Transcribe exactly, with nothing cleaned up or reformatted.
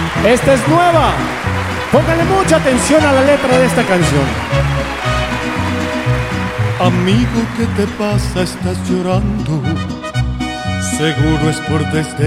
Esta es nueva. Póngale mucha atención a la letra de esta canción. Amigo, ¿qué te pasa? Estás llorando. Seguro es por desdén.